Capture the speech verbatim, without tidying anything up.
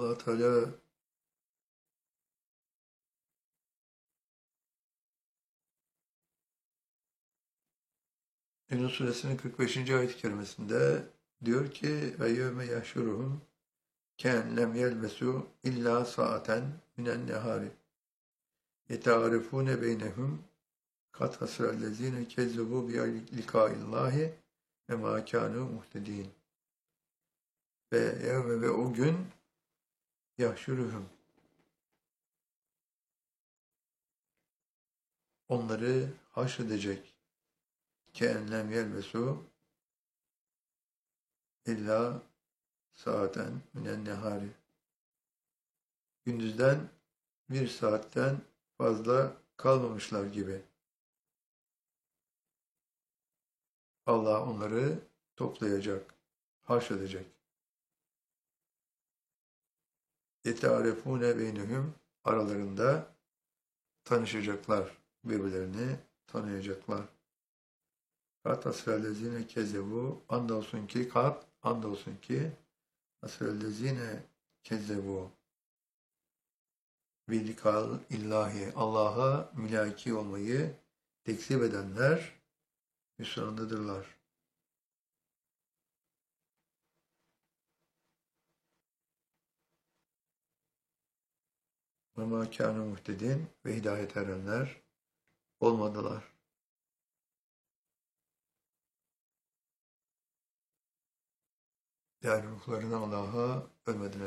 Allah Teala Yunus Suresinin kırk beşinci ayet-i kerimesinde diyor ki ve yevme yahşuruhum ken lem yelbesu illa saaten minen nehari yetearifune beynehum kat hasrellezine kezzebu bi likaillahi ve ma kanu muhtedin. Ve yevme ve o gün yahşuruhum onları haşredecek. Keenlem yelbesu illa saaten minen nehari. Gündüzden bir saatten fazla kalmamışlar gibi. Allah onları toplayacak, haşredecek. Yetearefune beynehum aralarında tanışacaklar, birbirlerini tanıyacaklar. Kat asrellezine kezzebu andolsun ki kat andolsun ki asrellezine kezzebu bilikal illahi Allah'a mülaki olmayı tekzip edenler hüsrandadırlar. Ve mâ kânu muhtedin ve hidayet erenler olmadılar. Yani ruhlarını Allah'a ölmeden